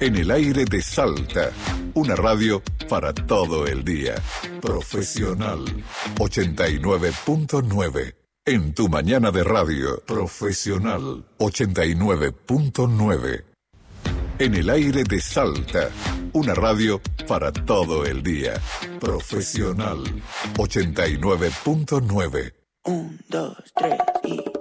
En el aire de Salta, una radio para todo el día. Profesional 89.9. En tu mañana de radio. Profesional 89.9. En el aire de Salta, una radio para todo el día. Profesional 89.9. 1, 2, 3.